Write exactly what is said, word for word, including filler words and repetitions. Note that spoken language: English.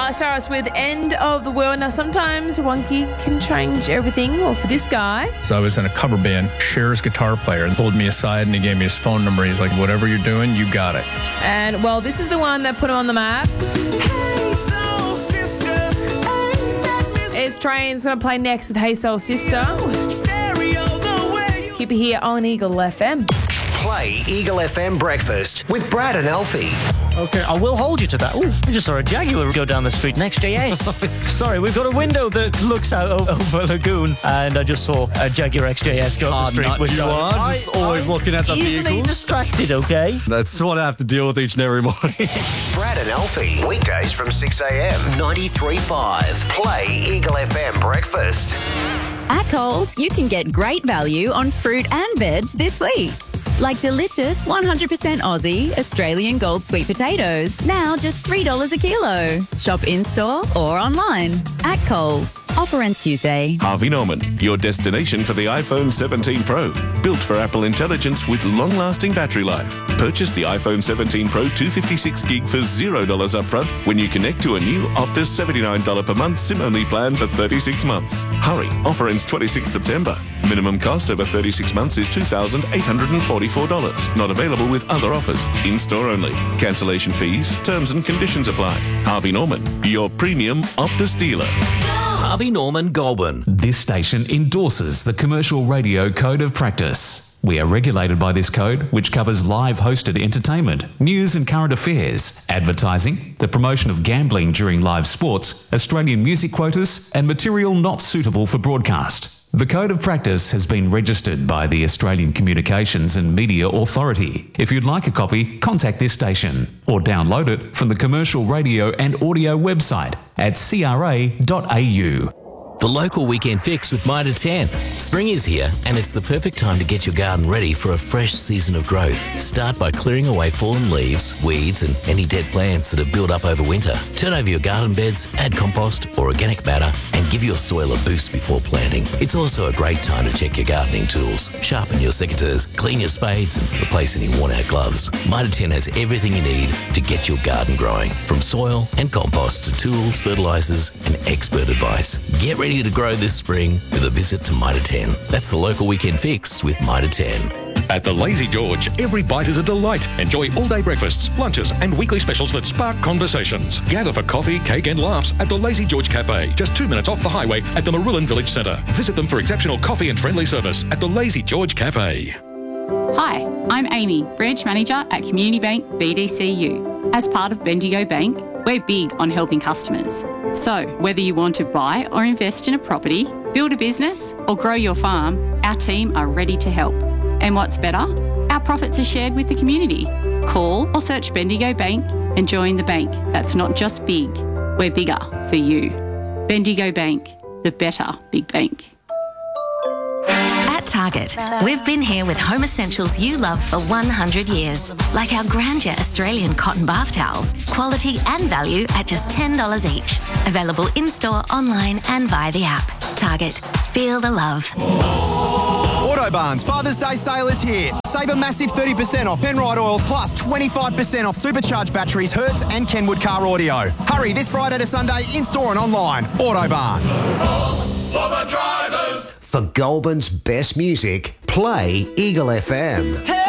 I'll start us with End of the World. Now, sometimes one gig can change everything. Well, for this guy... So I was in a cover band. Cher's guitar player pulled me aside and he gave me his phone number. He's like, whatever you're doing, you got it. And, well, this is the one that put him on the map. Hey Soul Sister, ain't that Miss It's Train's going to play next with Hey Soul Sister. Stereo the way you... Keep it here on Eagle F M. Play Eagle F M Breakfast with Brad and Alfie. Okay, I will hold you to that. Oh, I just saw a Jaguar go down the street next to X J S. Sorry, we've got a window that looks out o- over Lagoon, and I just saw a Jaguar X J S go up Ah, the street. nut, which you I- are just always I'm looking at the easily vehicles. distracted, okay? That's what I have to deal with each and every morning. Brad and Alfie, weekdays from six a.m. ninety-three point five. Play Eagle F M Breakfast. At Coles, you can get great value on fruit and veg this week. Like delicious one hundred percent Aussie Australian Gold sweet potatoes, now just three dollars a kilo. Shop in-store or online. At Coles. Offer ends Tuesday. Harvey Norman, your destination for the iPhone seventeen Pro. Built for Apple Intelligence with long-lasting battery life. Purchase the iPhone seventeen Pro two fifty-six gig for zero dollars upfront when you connect to a new Optus seventy-nine dollars per month SIM-only plan for thirty-six months. Hurry, offer ends twenty-sixth September. Minimum cost over thirty-six months is two thousand eight hundred forty-four dollars. Not available with other offers. In-store only. Cancellation fees, terms and conditions apply. Harvey Norman, your premium Optus dealer. Harvey Norman Goulburn. This station endorses the Commercial Radio Code of Practice. We are regulated by this code, which covers live hosted entertainment, news and current affairs, advertising, the promotion of gambling during live sports, Australian music quotas, and material not suitable for broadcast. The Code of Practice has been registered by the Australian Communications and Media Authority. If you'd like a copy, contact this station or download it from the Commercial Radio and Audio website at c r a dot a u. The local weekend fix with Mitre ten. Spring is here and it's the perfect time to get your garden ready for a fresh season of growth. Start by clearing away fallen leaves, weeds and any dead plants that have built up over winter. Turn over your garden beds, add compost or organic matter and give your soil a boost before planting. It's also a great time to check your gardening tools, sharpen your secateurs, clean your spades and replace any worn out gloves. Mitre ten has everything you need to get your garden growing, from soil and compost to tools, fertilisers and expert advice. Get ready to grow this spring with a visit to Mitre ten. That's the local weekend fix with Mitre ten. At the Lazy George, every bite is a delight. Enjoy all-day breakfasts, lunches and weekly specials that spark conversations. Gather for coffee, cake and laughs at the Lazy George Cafe, just two minutes off the highway at the Marulan Village Centre. Visit them for exceptional coffee and friendly service at the Lazy George Cafe. Hi, I'm Amy, Branch Manager at Community Bank B D C U. As part of Bendigo Bank, we're big on helping customers. So, whether you want to buy or invest in a property, build a business or grow your farm, our team are ready to help. And what's better? Our profits are shared with the community. Call or search Bendigo Bank and join the bank that's not just big, we're bigger for you. Bendigo Bank, the better big bank. At Target, we've been here with home essentials you love for one hundred years, like our Grandeur Australian cotton bath towels, quality and value at just ten dollars each. Available in-store, online and via the app. Target, feel the love. Autobarn's Father's Day sale is here. Save a massive thirty percent off Penrite oils plus twenty-five percent off supercharged batteries, Hertz and Kenwood car audio. Hurry this Friday to Sunday in-store and online. Autobarn. For the drivers. For Goulburn's best music, play Eagle F M. Hey!